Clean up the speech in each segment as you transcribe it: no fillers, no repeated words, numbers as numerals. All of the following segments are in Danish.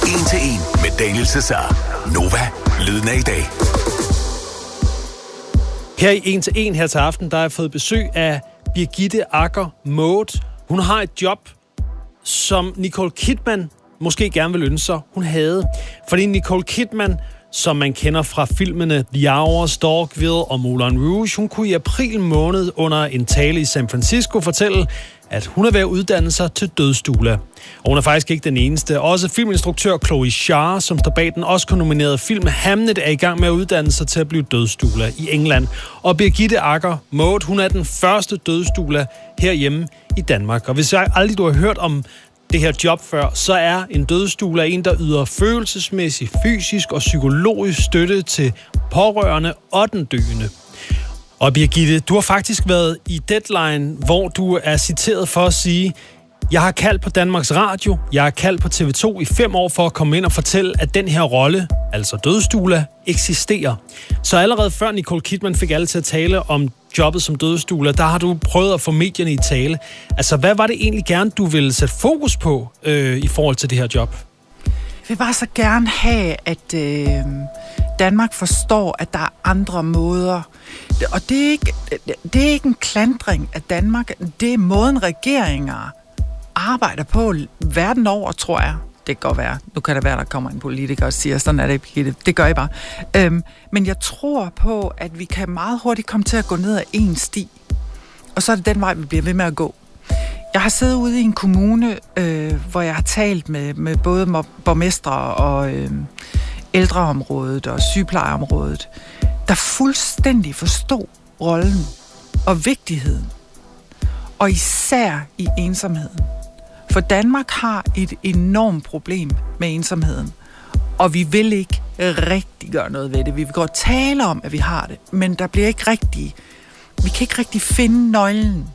1 til 1 med Daniel Cesar. Nova, lyden af i dag. Her i 1 til 1 her til aften, der har jeg fået besøg af Birgitte Agger Moe. Hun har et job, som Nicole Kidman måske gerne vil ønske sig, hun havde. Fordi Nicole Kidman, som man kender fra filmene The Hours, Dogville og Moulin Rouge, hun kunne i april måned under en tale i San Francisco fortælle, at hun er ved at uddanne sig til dødsdoula. Og hun er faktisk ikke den eneste. Også filminstruktør Chloe Zhao, som står bag den Oscar-nominerede film Hamnet, er i gang med at uddanne sig til at blive dødsdoula i England. Og Birgitte Agger Moe, hun er den første dødsdoula herhjemme i Danmark. Og hvis jeg aldrig du har hørt om det her job før, så er en dødsdoula en, der yder følelsesmæssig, fysisk og psykologisk støtte til pårørende og den døende. Og Birgitte, du har faktisk været i Deadline, hvor du er citeret for at sige, jeg har kaldt på Danmarks Radio, jeg har kaldt på TV2 i 5 år for at komme ind og fortælle, at den her rolle, altså dødsdoula, eksisterer. Så allerede før Nicole Kidman fik alle til at tale om jobbet som dødsdoula, der har du prøvet at få medierne i tale. Altså, hvad var det egentlig gerne, du ville sætte fokus på i forhold til det her job? Jeg vil bare så gerne have, at Danmark forstår, at der er andre måder. Og det er ikke en klandring af Danmark. Det er måden, regeringer arbejder på verden over, tror jeg. Det kan godt være. Nu kan det være, der kommer en politiker og siger, sådan er det ikke. Det gør jeg bare. Men jeg tror på, at vi kan meget hurtigt komme til at gå ned ad en sti. Og så er det den vej, vi bliver ved med at gå. Jeg har siddet ude i en kommune, hvor jeg har talt med både borgmestre og ældreområdet og sygeplejeområdet, der fuldstændig forstod rollen og vigtigheden. Og især i ensomheden. For Danmark har et enormt problem med ensomheden. Og vi vil ikke rigtig gøre noget ved det. Vi vil godt tale om, at vi har det. Men der bliver ikke rigtig... Vi kan ikke rigtig finde nøglen.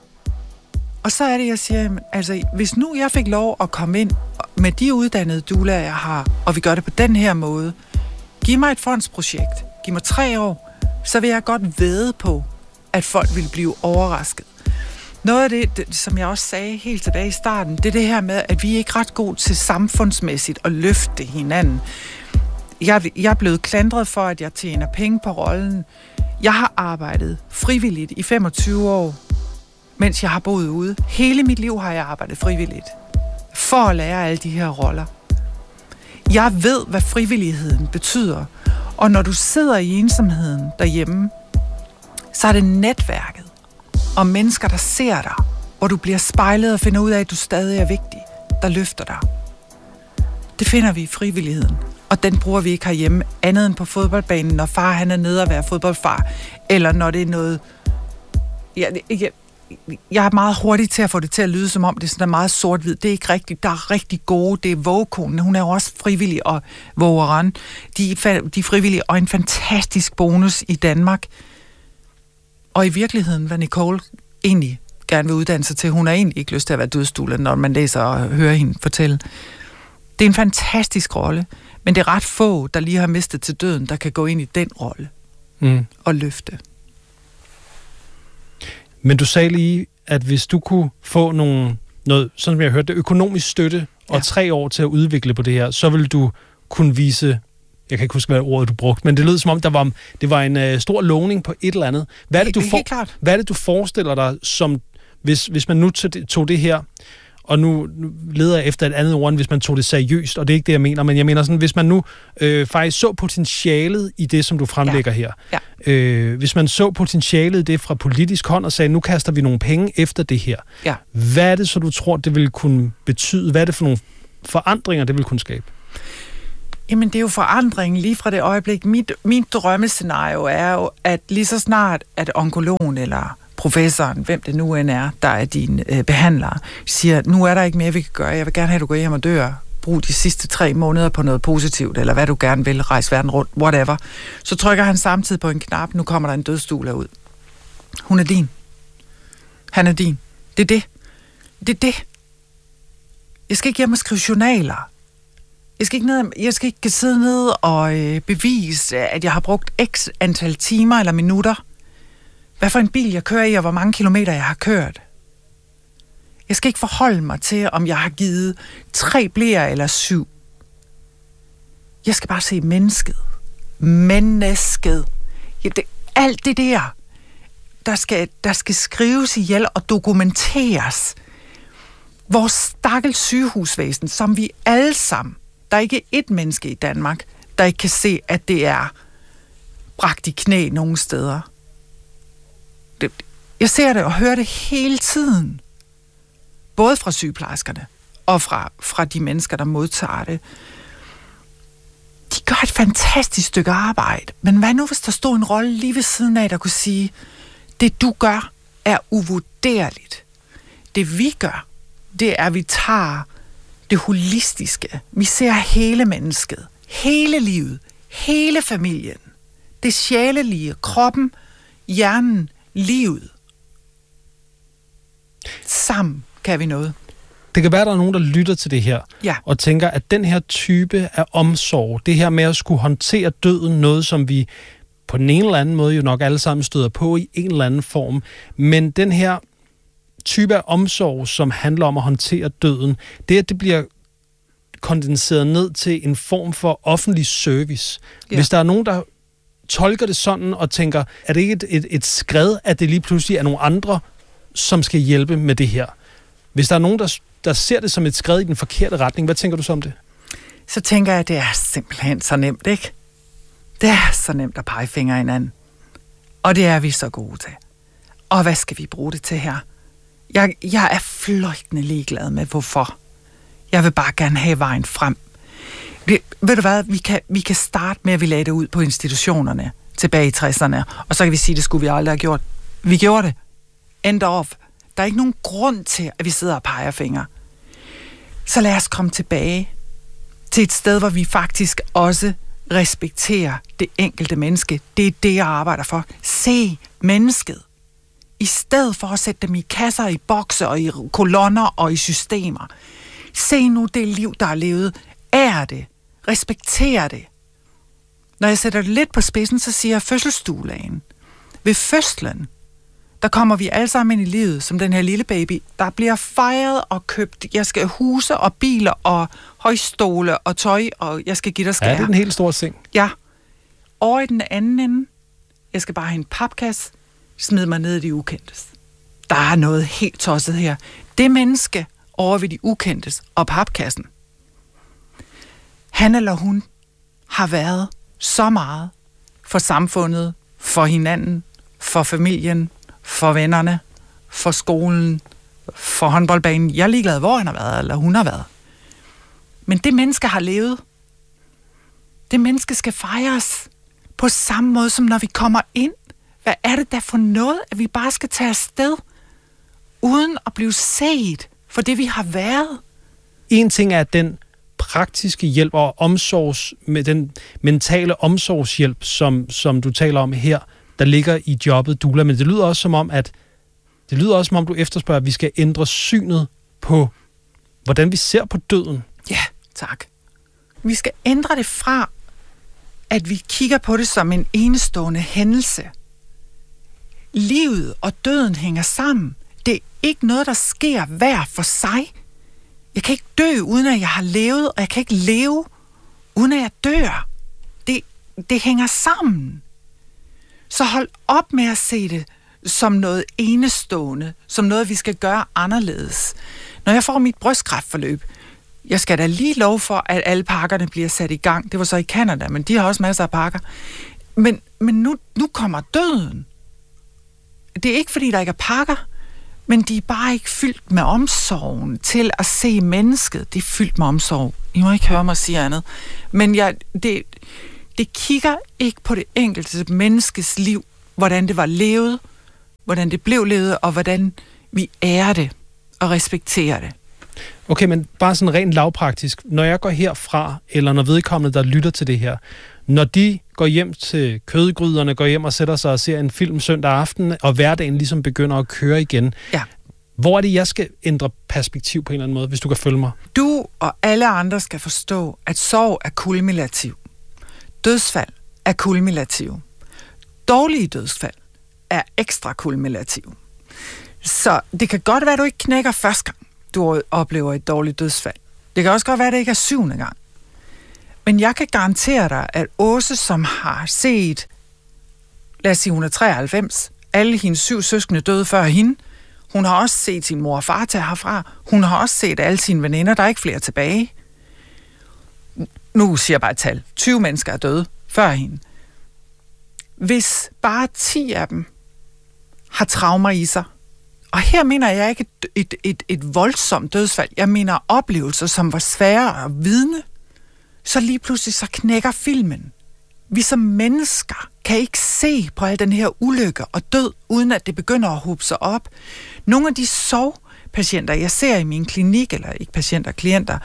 Og så er det, jeg siger, altså, hvis nu jeg fik lov at komme ind med de uddannede doulaer, jeg har, og vi gør det på den her måde, giv mig et fondsprojekt, giv mig 3 år, så vil jeg godt vædde på, at folk vil blive overrasket. Noget af det, som jeg også sagde helt tilbage i starten, det er det her med, at vi er ikke ret gode til samfundsmæssigt at løfte hinanden. Jeg er blevet klandret for, at jeg tjener penge på rollen. Jeg har arbejdet frivilligt i 25 år, mens jeg har boet ude. Hele mit liv har jeg arbejdet frivilligt for at lære alle de her roller. Jeg ved, hvad frivilligheden betyder. Og når du sidder i ensomheden derhjemme, så er det netværket og mennesker, der ser dig, hvor du bliver spejlet og finder ud af, at du stadig er vigtig, der løfter dig. Det finder vi i frivilligheden. Og den bruger vi ikke herhjemme, andet end på fodboldbanen, når far han er nede og være fodboldfar, eller når det er noget... Jeg er meget hurtig til at få det til at lyde, som om det er sådan meget sort-hvid. Det er ikke rigtigt. Der er rigtig gode. Det er Vågekonen. Hun er jo også frivillig, og Vågeren. De er frivillige, og en fantastisk bonus i Danmark. Og i virkeligheden, hvad Nicole egentlig gerne vil uddanne sig til, hun har egentlig ikke lyst til at være dødsdoula, når man læser og hører hende fortælle. Det er en fantastisk rolle, men det er ret få, der lige har mistet til døden, der kan gå ind i den rolle og løfte. Men du sagde lige, at hvis du kunne få noget, sådan som jeg hørte det, økonomisk støtte og 3 år til at udvikle på det her, så ville du kunne vise, jeg kan ikke huske, hvad ordet du brugte, men det lød som om, det var en stor lovning på et eller andet. Hvad er det, du forestiller dig, som hvis man nu tog det her, og nu leder jeg efter et andet ord, hvis man tog det seriøst, og det er ikke det, jeg mener, men jeg mener sådan, hvis man nu faktisk så potentialet i det, som du fremlægger her. Ja. Hvis man så potentialet i det fra politisk hånd og sagde, nu kaster vi nogle penge efter det her. Ja. Hvad er det så, du tror, det vil kunne betyde? Hvad er det for nogle forandringer, det vil kunne skabe? Jamen, det er jo forandring lige fra det øjeblik. Mit drømmescenario er jo, at lige så snart, at onkologen eller professoren, hvem det nu end er, der er din behandler, siger, nu er der ikke mere, vi kan gøre. Jeg vil gerne have, at du går hjem og dør. Brug de sidste 3 måneder på noget positivt, eller hvad du gerne vil, rejse verden rundt, whatever. Så trykker han samtidig på en knap, nu kommer der en dødsdoula ud. Hun er din. Han er din. Det er det. Det er det. Jeg skal ikke hjem og skrive journaler. Jeg skal ikke sidde ned og bevise, at jeg har brugt x antal timer eller minutter. Hvad for en bil jeg kører i, og hvor mange kilometer jeg har kørt. Jeg skal ikke forholde mig til, om jeg har givet 3 bleer eller 7. Jeg skal bare se mennesket. Mennesket. Ja, alt det der skal skrives ihjel og dokumenteres. Vores stakkels sygehusvæsen, som vi alle sammen, der er ikke ét menneske i Danmark, der ikke kan se, at det er bragt i knæ nogle steder. Jeg ser det og hører det hele tiden. Både fra sygeplejerskerne og fra de mennesker, der modtager det. De gør et fantastisk stykke arbejde. Men hvad nu, hvis der stod en rolle lige ved siden af, der kunne sige, det du gør er uvurderligt. Det vi gør, det er, at vi tager det holistiske. Vi ser hele mennesket, hele livet, hele familien. Det sjælelige, kroppen, hjernen, livet. Sammen kan vi noget. Det kan være, at der er nogen, der lytter til det her, og tænker, at den her type af omsorg, det her med at skulle håndtere døden, noget som vi på den ene eller anden måde jo nok alle sammen støder på i en eller anden form, men den her type af omsorg, som handler om at håndtere døden, det bliver kondenseret ned til en form for offentlig service. Ja. Hvis der er nogen, der tolker det sådan og tænker, er det ikke et skred, at det lige pludselig er nogle andre, som skal hjælpe med det her? Hvis der er nogen, der ser det som et skred i den forkerte retning, hvad tænker du så om det? Så tænker jeg, at det er simpelthen så nemt, ikke? Det er så nemt at pege fingre hinanden. Og det er vi så gode til. Og hvad skal vi bruge det til her? Jeg er fløjtende ligeglad med, hvorfor. Jeg vil bare gerne have vejen frem. Ved du hvad, vi kan starte med, at vi lagde det ud på institutionerne tilbage i 60'erne, og så kan vi sige, at det skulle vi aldrig have gjort. Vi gjorde det. End of. Der er ikke nogen grund til, at vi sidder og peger fingre. Så lad os komme tilbage til et sted, hvor vi faktisk også respekterer det enkelte menneske. Det er det, jeg arbejder for. Se mennesket. I stedet for at sætte dem i kasser, i bokse og i kolonner og i systemer. Se nu det liv, der er levet. Ær det. Respekter det. Når jeg sætter det lidt på spidsen, så siger jeg fødselsstuelægen. Ved fødslen, der kommer vi alle sammen ind i livet, som den her lille baby. Der bliver fejret og købt. Jeg skal huse og biler og højstole og tøj, og jeg skal give dig skære. Ja, det er en helt stor seng. Ja. Over i den anden ende, jeg skal bare have en papkasse, smide mig ned i de ukendtes. Der er noget helt tosset her. Det menneske over ved de ukendtes og papkassen, han eller hun har været så meget for samfundet, for hinanden, for familien, for vennerne, for skolen, for håndboldbanen. Jeg er ligeglad, hvor han har været, eller hun har været. Men det menneske har levet. Det menneske skal fejres på samme måde, som når vi kommer ind. Hvad er det der for noget, at vi bare skal tage afsted, uden at blive set for det, vi har været? En ting er den praktiske hjælp og med den mentale omsorgshjælp, som du taler om her, der ligger i jobbet doula, men det lyder også som om du efterspørger, at vi skal ændre synet på, hvordan vi ser på døden. Ja, tak. Vi skal ændre det fra, at vi kigger på det som en enestående hændelse. Livet og døden hænger sammen. Det er ikke noget, der sker hver for sig. Jeg kan ikke dø, uden at jeg har levet, og jeg kan ikke leve, uden at jeg dør. Det hænger sammen. Så hold op med at se det som noget enestående, som noget, vi skal gøre anderledes. Når jeg får mit brystkræftforløb, jeg skal da lige love for, at alle pakkerne bliver sat i gang. Det var så i Canada, men de har også masser af pakker. Men nu kommer døden. Det er ikke, fordi der ikke er pakker, men de er bare ikke fyldt med omsorgen til at se mennesket. Det er fyldt med omsorg. I må ikke høre mig sige andet. Men det kigger ikke på det enkelte menneskes liv, hvordan det var levet, hvordan det blev levet, og hvordan vi ærer det og respekterer det. Okay, men bare sådan rent lavpraktisk. Når jeg går herfra, eller når vedkommende, der lytter til det her, når de går hjem til kødgryderne, går hjem og sætter sig og ser en film søndag aften, og hverdagen ligesom begynder at køre igen. Ja. Hvor er det, jeg skal ændre perspektiv på en eller anden måde, hvis du kan følge mig? Du og alle andre skal forstå, at sorg er kumulativ. Dødsfald er kumulativ. Dårlige dødsfald er ekstra kumulativ. Så det kan godt være, at du ikke knækker første gang, du oplever et dårligt dødsfald. Det kan også godt være, at det ikke er 7. gang. Men jeg kan garantere dig, at Åse, som har set, lad os sige, hun er 93, alle hendes 7 søskende døde før hende, hun har også set sin mor og far tage herfra, hun har også set alle sine veninder, der er ikke flere tilbage. Nu siger jeg bare et tal. 20 mennesker er døde før hende. Hvis bare 10 af dem har traumer i sig, og her mener jeg ikke et voldsomt dødsfald, jeg mener oplevelser, som var svære at vidne, så lige pludselig så knækker filmen. Vi som mennesker kan ikke se på al den her ulykke og død, uden at det begynder at hobe sig op. Nogle af de sovpatienter, jeg ser i min klinik, eller ikke patienter, klienter,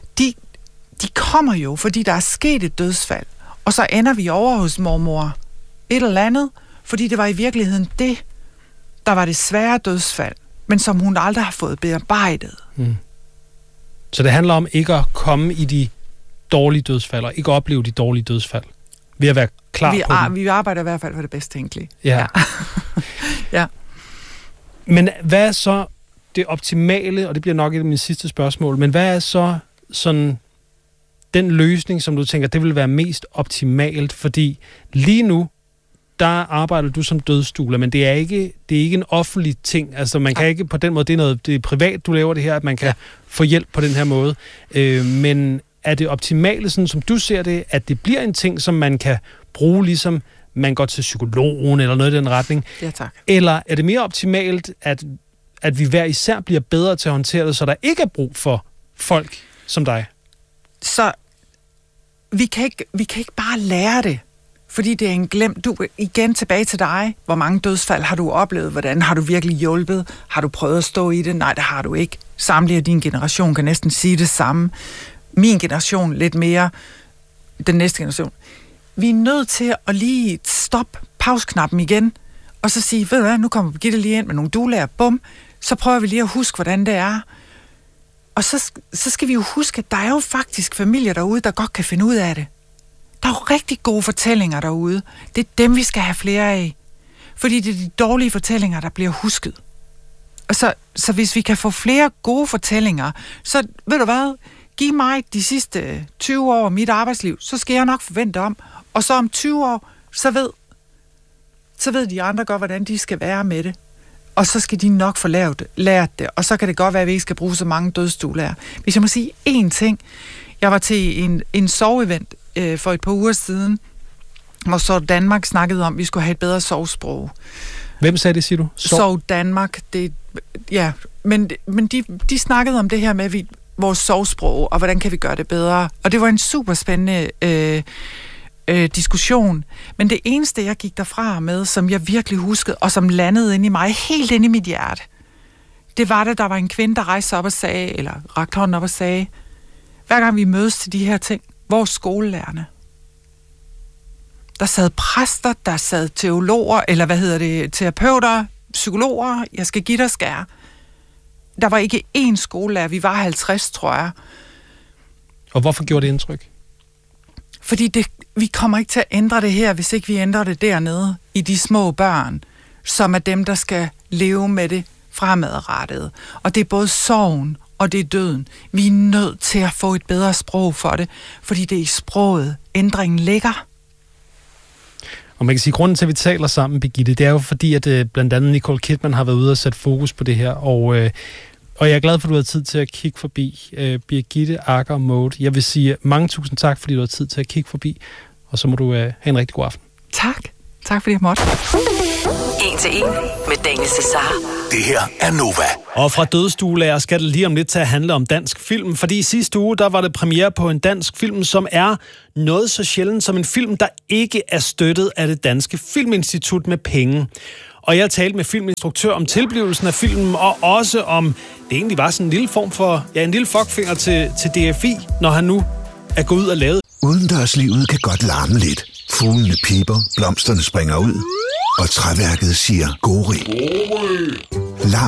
de kommer jo, fordi der er sket et dødsfald, og så ender vi over hos mormor et eller andet, fordi det var i virkeligheden det, der var det svære dødsfald, men som hun aldrig har fået bearbejdet. Mm. Så det handler om ikke at komme i de dårlige dødsfald, og ikke opleve de dårlige dødsfald, ved at være klar på dem. Vi arbejder i hvert fald for det bedst tænkelige. Ja. Ja. Men hvad er så det optimale, og det bliver nok et af mine sidste spørgsmål, men hvad er så sådan den løsning, som du tænker, det vil være mest optimalt? Fordi lige nu, der arbejder du som dødsstuler, men det er ikke en offentlig ting. Altså man kan ikke på den måde, det er privat, du laver det her, at man kan få hjælp på den her måde. Men er det optimale, sådan som du ser det, at det bliver en ting, som man kan bruge, ligesom man går til psykologen eller noget i den retning? Ja, tak. Eller er det mere optimalt, at vi hver især bliver bedre til at håndtere det, så der ikke er brug for folk som dig? Så vi kan ikke bare lære det, fordi det er en glemt. Du, igen tilbage til dig. Hvor mange dødsfald har du oplevet? Hvordan har du virkelig hjulpet? Har du prøvet at stå i det? Nej, det har du ikke. Samtlige af din generation kan næsten sige det samme. Min generation lidt mere. Den næste generation. Vi er nødt til at lige stoppe pausknappen igen, og så sige, ved du hvad, nu kommer Birgitte lige ind med nogle dulærer, bum, så prøver vi lige at huske, hvordan det er. Og så skal vi jo huske, at der er jo faktisk familier derude, der godt kan finde ud af det. Der er jo rigtig gode fortællinger derude. Det er dem, vi skal have flere af. Fordi det er de dårlige fortællinger, der bliver husket. Og så hvis vi kan få flere gode fortællinger, så ved du hvad, giv mig de sidste 20 år af mit arbejdsliv, så skal jeg nok forvente om. Og så om 20 år, så ved de andre godt, hvordan de skal være med det. Og så skal de nok få lært det. Og så kan det godt være, at vi ikke skal bruge så mange dødsstuelærer. Hvis jeg må sige én ting. Jeg var til en soveevent for et par uger siden, hvor så Danmark snakkede om, at vi skulle have et bedre sovsprog. Hvem sagde det, siger du? Sov Danmark. Ja, men de snakkede om det her med vores sovsprog, og hvordan kan vi gøre det bedre. Og det var en super spændende diskussion. Men det eneste, jeg gik derfra med, som jeg virkelig huskede, og som landede inde i mig, helt inde i mit hjerte, det var det, der var en kvinde, der rejste op og sagde, eller rakte hånden op og sagde, hver gang vi mødes til de her ting, hvor skolelærerne? Der sad præster, der sad teologer, eller terapeuter, psykologer, jeg skal give dig skære. Der var ikke én skolelærer, vi var 50, tror jeg. Og hvorfor gjorde det indtryk? Fordi vi kommer ikke til at ændre det her, hvis ikke vi ændrer det dernede i de små børn, som er dem, der skal leve med det fremadrettet. Og det er både sorgen og det er døden. Vi er nødt til at få et bedre sprog for det, fordi det er i sproget, ændringen ligger. Og man kan sige, at grunden til, at vi taler sammen, Birgitte, det er jo fordi, at blandt andet Nicole Kidman har været ude og sætte fokus på det her, og jeg er glad for, at du har tid til at kigge forbi. Birgitte Agger Moe. Jeg vil sige mange tusind tak, fordi du har tid til at kigge forbi, og så må du have en rigtig god aften. Tak. Tak fordi jeg måtte. 1 til 1 med Daniel Cesar. Det her er Nova. Og fra dødsstuelærer skal det lige om lidt til at handle om dansk film, fordi i sidste uge, der var det premiere på en dansk film, som er noget så sjældent som en film, der ikke er støttet af det danske filminstitut med penge. Og jeg talte med filminstruktør om tilblivelsen af filmen, og også om, det egentlig var sådan en lille form for, en lille fuckfinger til DFI, når han nu er gået ud og lavet. Udendørslivet kan godt larme lidt. Fuglene piber, blomsterne springer ud, og træværket siger gori.